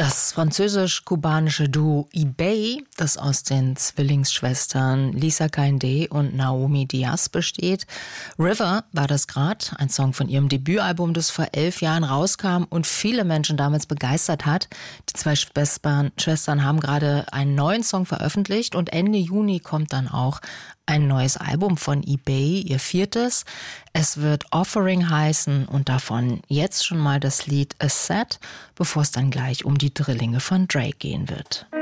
Das französisch-kubanische Duo eBay, das aus den Zwillingsschwestern Lisa Kaindé und Naomi Diaz besteht. River war das grad, ein Song von ihrem Debütalbum, das vor 11 Jahren rauskam und viele Menschen damals begeistert hat. Die zwei Schwestern haben gerade einen neuen Song veröffentlicht und Ende Juni kommt dann auch ein neues Album von eBay, ihr 4. Es wird Offering heißen und davon jetzt schon mal das Lied A Set, bevor es dann gleich um die Drillinge von Drake gehen wird.